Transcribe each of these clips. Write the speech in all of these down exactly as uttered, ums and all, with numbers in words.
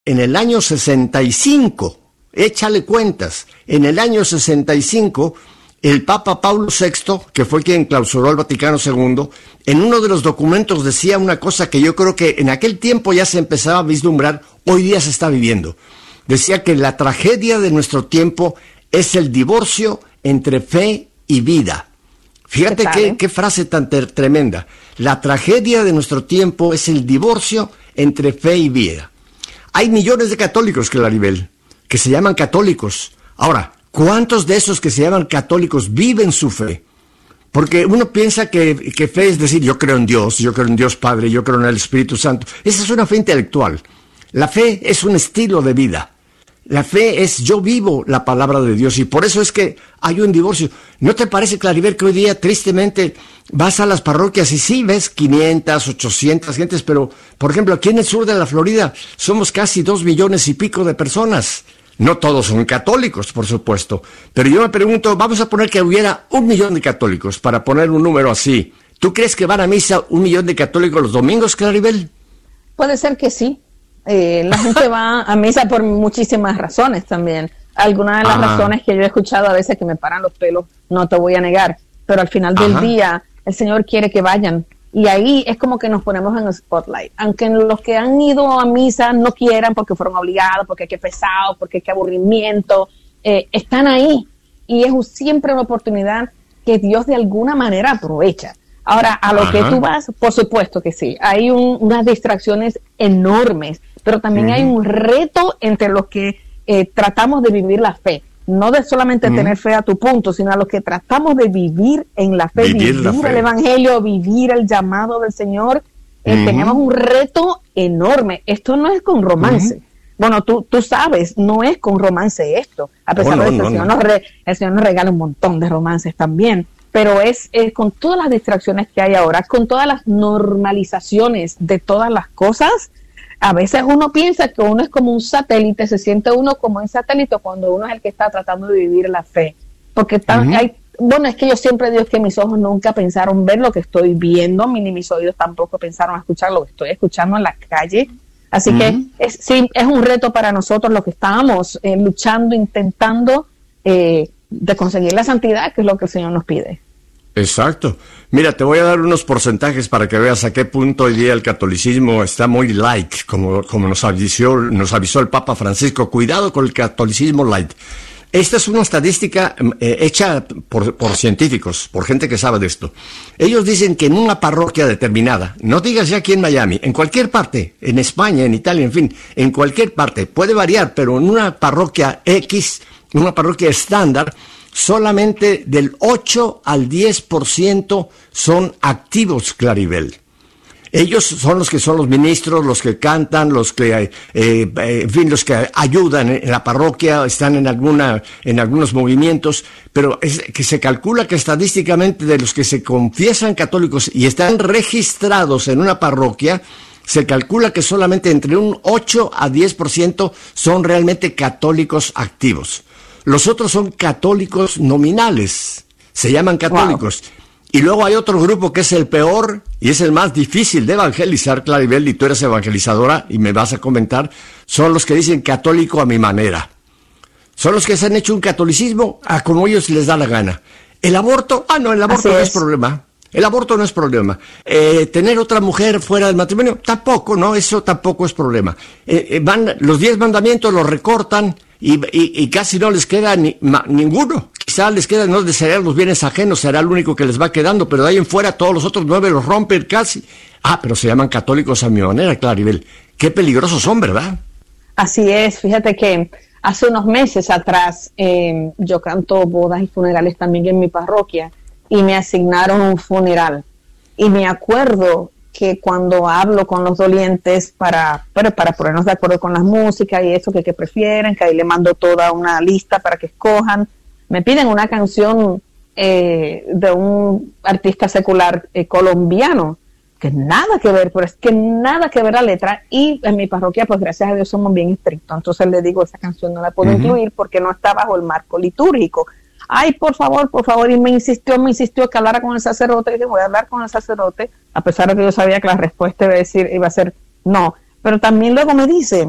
en el año sesenta y cinco, échale cuentas, en el año sesenta y cinco, el Papa Pablo sexto, que fue quien clausuró el Vaticano segundo, en uno de los documentos decía una cosa que yo creo que en aquel tiempo ya se empezaba a vislumbrar, hoy día se está viviendo. Decía que la tragedia de nuestro tiempo es el divorcio entre fe y vida. Fíjate qué, qué frase tan ter- tremenda. La tragedia de nuestro tiempo es el divorcio entre fe y vida. Hay millones de católicos, Claribel, que se llaman católicos. Ahora, ¿cuántos de esos que se llaman católicos viven su fe? Porque uno piensa que, que fe es decir, yo creo en Dios, yo creo en Dios Padre, yo creo en el Espíritu Santo. Esa es una fe intelectual. La fe es un estilo de vida. La fe es yo vivo la palabra de Dios y por eso es que hay un divorcio. ¿No te parece, Claribel, que hoy día tristemente vas a las parroquias y sí ves quinientas, ochocientas gentes, pero por ejemplo aquí en el sur de la Florida somos casi dos millones y pico de personas? No todos son católicos, por supuesto, pero yo me pregunto, vamos a poner que hubiera un millón de católicos, para poner un número así. ¿Tú crees que van a misa un millón de católicos los domingos, Claribel? Puede ser que sí. Eh, la gente va a misa por muchísimas razones también. Algunas de las Ajá. razones que yo he escuchado a veces que me paran los pelos, no te voy a negar, pero al final del Ajá. día el Señor quiere que vayan y ahí es como que nos ponemos en el spotlight, aunque los que han ido a misa no quieran porque fueron obligados, porque qué pesado, porque qué aburrimiento, eh, están ahí y es siempre una oportunidad que Dios de alguna manera aprovecha. Ahora, a lo Ajá. que tú vas, por supuesto que sí, hay un, unas distracciones enormes, pero también uh-huh. hay un reto entre los que eh, tratamos de vivir la fe, no de solamente uh-huh. tener fe a tu punto, sino a los que tratamos de vivir en la fe, vivir, vivir la fe. El Evangelio, vivir el llamado del Señor. Eh, uh-huh. Tenemos un reto enorme. Esto no es con romance. Uh-huh. Bueno, tú, tú sabes, no es con romance esto, a pesar oh, no, de que no, el, Señor no. Nos re, el Señor nos regala un montón de romances también. Pero es, es con todas las distracciones que hay ahora, con todas las normalizaciones de todas las cosas, a veces uno piensa que uno es como un satélite, se siente uno como un satélite cuando uno es el que está tratando de vivir la fe. Porque está, uh-huh. hay, bueno, es que yo siempre digo que mis ojos nunca pensaron ver lo que estoy viendo, ni mis oídos tampoco pensaron escuchar lo que estoy escuchando en la calle. Así uh-huh. que es, sí, es un reto para nosotros los que estábamos eh, luchando, intentando eh, de conseguir la santidad, que es lo que el Señor nos pide. Exacto. Mira, te voy a dar unos porcentajes para que veas a qué punto hoy día el catolicismo está muy light, como, como nos avisó, nos avisó el Papa Francisco. Cuidado con el catolicismo light. Esta es una estadística eh, hecha por, por científicos, por gente que sabe de esto. Ellos dicen que en una parroquia determinada, no digas ya aquí en Miami, en cualquier parte, en España, en Italia, en fin, en cualquier parte, puede variar, pero en una parroquia X, una parroquia estándar, solamente del ocho al diez por ciento son activos, Claribel. Ellos son los que son los ministros, los que cantan, los que, eh, eh, en fin, los que ayudan en la parroquia, están en alguna, en algunos movimientos, pero es que se calcula que estadísticamente de los que se confiesan católicos y están registrados en una parroquia, se calcula que solamente entre un ocho a diez por ciento son realmente católicos activos. Los otros son católicos nominales, se llaman católicos. Wow. Y luego hay otro grupo que es el peor y es el más difícil de evangelizar, Claribel, y tú eres evangelizadora y me vas a comentar, son los que dicen católico a mi manera. Son los que se han hecho un catolicismo a como ellos les da la gana. El aborto, ah no, el aborto no es problema. El aborto no es problema. Eh, tener otra mujer fuera del matrimonio, tampoco, ¿no? Eso tampoco es problema. Eh, eh, van, los diez mandamientos los recortan y, y, y casi no les queda ni, ma, ninguno. Quizá les quedan, no desear los bienes ajenos, será el único que les va quedando, pero de ahí en fuera todos los otros nueve los rompen casi. Ah, pero se llaman católicos a mi manera, Claribel. Qué peligrosos son, ¿verdad? Así es, fíjate que hace unos meses atrás eh, yo canto bodas y funerales también en mi parroquia. Y me asignaron un funeral. Y me acuerdo que cuando hablo con los dolientes para, para, para ponernos de acuerdo con las músicas y eso que, que prefieren, que ahí le mando toda una lista para que escojan, me piden una canción eh, de un artista secular eh, colombiano, que nada que ver, pero es que nada que ver la letra. Y en mi parroquia, pues gracias a Dios somos bien estrictos. Entonces le digo, esa canción no la puedo uh-huh. incluir porque no está bajo el marco litúrgico. Ay, por favor, por favor, y me insistió, me insistió que hablara con el sacerdote, y dije, voy a hablar con el sacerdote, a pesar de que yo sabía que la respuesta iba a decir, iba a ser no, pero también luego me dice,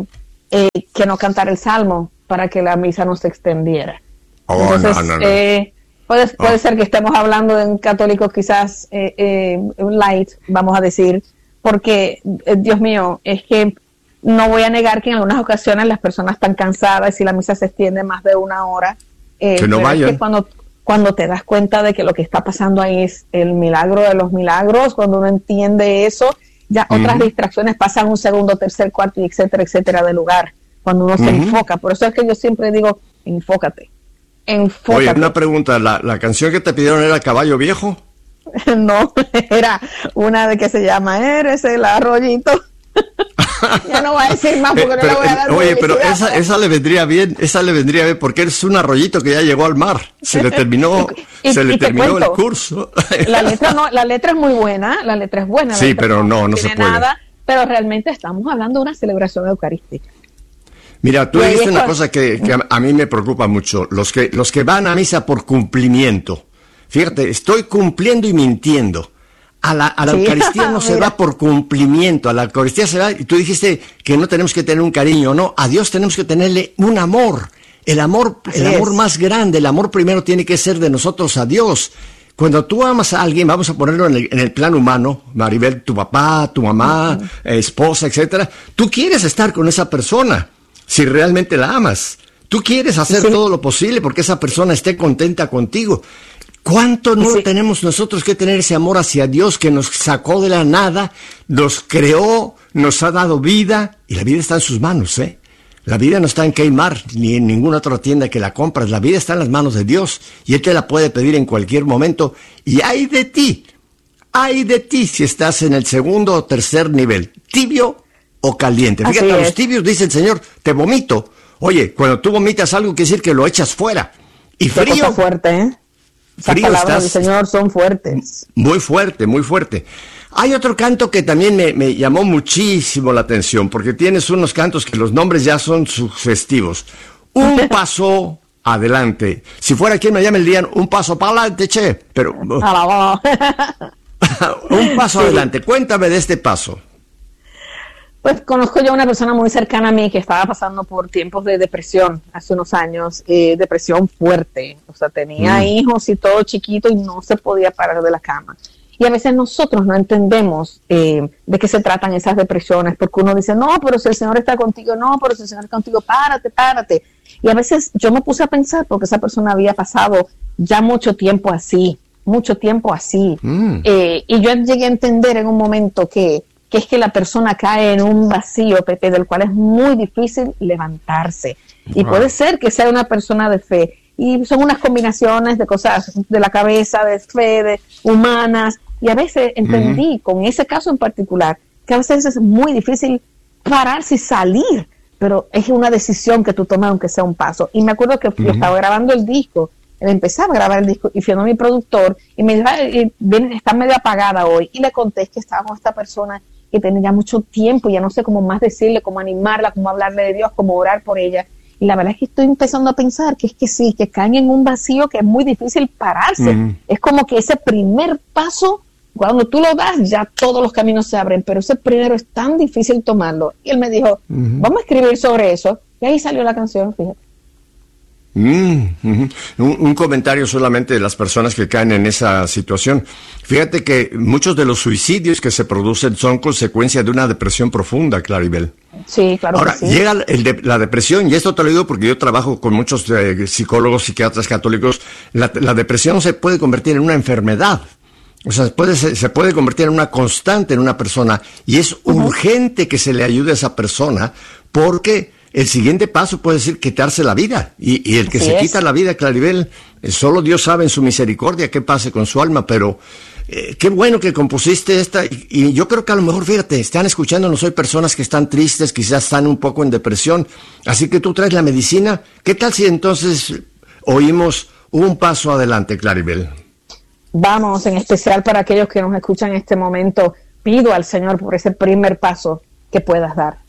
eh, que no cantar el salmo para que la misa no se extendiera. Oh, Entonces, no, no, no. Eh, puede, puede oh. ser que estemos hablando de un católico quizás eh, eh, light, vamos a decir, porque, eh, Dios mío, es que no voy a negar que en algunas ocasiones las personas están cansadas y si la misa se extiende más de una hora, eh, que no pero vayan. Es que cuando, cuando te das cuenta de que lo que está pasando ahí es el milagro de los milagros, cuando uno entiende eso, ya uh-huh. otras distracciones pasan un segundo, tercer, cuarto, y etcétera, etcétera, de lugar, cuando uno uh-huh. se enfoca. Por eso es que yo siempre digo, enfócate, enfócate. Oye, una pregunta, ¿la, la canción que te pidieron era Caballo Viejo? No, era una de que se llama Eres el Arroyito. Ya no voy a decir más porque eh, pero, no le voy a dar oye, pero esa, esa le vendría bien, esa le vendría bien porque es un arroyito que ya llegó al mar. Se le terminó, y, se y, le y terminó cuento, el curso. La letra no, la letra es muy buena, la letra es buena. Sí, pero no, no, no se puede. Nada, pero realmente estamos hablando de una celebración eucarística. Mira, tú dijiste una cosa que, que a, a mí me preocupa mucho. Los que, los que van a misa por cumplimiento. Fíjate, estoy cumpliendo y mintiendo. A la, a la sí. Eucaristía no se va por cumplimiento, a la Eucaristía se va, y tú dijiste que no tenemos que tener un cariño, no, a Dios tenemos que tenerle un amor, el amor, Así el amor es. más grande, el amor primero tiene que ser de nosotros a Dios. Cuando tú amas a alguien, vamos a ponerlo en el, en el plano humano, Maribel, tu papá, tu mamá, uh-huh. eh, esposa, etcétera, tú quieres estar con esa persona, si realmente la amas, tú quieres hacer sí. todo lo posible porque esa persona esté contenta contigo. ¿Cuánto no sí. tenemos nosotros que tener ese amor hacia Dios que nos sacó de la nada, nos creó, nos ha dado vida, y la vida está en sus manos, ¿eh? La vida no está en Kmart ni en ninguna otra tienda que la compras, la vida está en las manos de Dios y Él te la puede pedir en cualquier momento. Y hay de ti, hay de ti si estás en el segundo o tercer nivel, tibio o caliente. Así Fíjate, es. a los tibios dice el Señor, te vomito. Oye, cuando tú vomitas algo quiere decir que lo echas fuera. Y Qué frío... cosa fuerte, ¿eh? Las Frío palabras estás, del Señor son fuertes. Muy fuerte, muy fuerte. Hay otro canto que también me, me llamó muchísimo la atención, porque tienes unos cantos que los nombres ya son sugestivos. Un paso adelante. Si fuera quien me llame el día, un paso para adelante, che. Pero un paso sí. adelante. Cuéntame de este paso. Pues conozco yo a una persona muy cercana a mí que estaba pasando por tiempos de depresión hace unos años, eh, depresión fuerte, o sea, tenía mm. hijos y todo chiquito y no se podía parar de la cama. Y a veces nosotros no entendemos eh, de qué se tratan esas depresiones, porque uno dice, no, pero si el Señor está contigo, no, pero si el Señor está contigo, párate, párate. Y a veces yo me puse a pensar, porque esa persona había pasado ya mucho tiempo así, mucho tiempo así. Mm. Eh, y yo llegué a entender en un momento que que es que la persona cae en un vacío, Pepe, del cual es muy difícil levantarse. Wow. Y puede ser que sea una persona de fe. Y son unas combinaciones de cosas de la cabeza, de fe, de humanas. Y a veces entendí, uh-huh. con ese caso en particular, que a veces es muy difícil pararse y salir. Pero es una decisión que tú tomas, aunque sea un paso. Y me acuerdo que uh-huh. yo estaba grabando el disco, empezaba a grabar el disco, y fui a mi productor, y me dijo, está medio apagada hoy. Y le conté que estaba con esta persona que tenía ya mucho tiempo, ya no sé cómo más decirle, cómo animarla, cómo hablarle de Dios, cómo orar por ella. Y la verdad es que estoy empezando a pensar que es que sí, que caen en un vacío que es muy difícil pararse. Uh-huh. Es como que ese primer paso, cuando tú lo das, ya todos los caminos se abren, pero ese primero es tan difícil tomarlo. Y él me dijo, uh-huh. vamos a escribir sobre eso. Y ahí salió la canción, fíjate. Mm, uh-huh. un, un comentario solamente de las personas que caen en esa situación. Fíjate que muchos de los suicidios que se producen son consecuencia de una depresión profunda, Claribel. Sí, claro. Ahora, que sí. llega el de, la depresión, y esto te lo digo porque yo trabajo con muchos eh, psicólogos, psiquiatras católicos. La, la depresión se puede convertir en una enfermedad. O sea, puede, se, se puede convertir en una constante en una persona, y es uh-huh. urgente que se le ayude a esa persona, porque el siguiente paso puede ser quitarse la vida. Y, y el que Así se es. quita la vida, Claribel, solo Dios sabe en su misericordia qué pase con su alma, pero eh, qué bueno que compusiste esta. Y, y yo creo que a lo mejor, fíjate, están escuchándonos hoy personas que están tristes, quizás están un poco en depresión. Así que tú traes la medicina. ¿Qué tal si entonces oímos un paso adelante, Claribel? Vamos, en especial para aquellos que nos escuchan en este momento, pido al Señor por ese primer paso que puedas dar.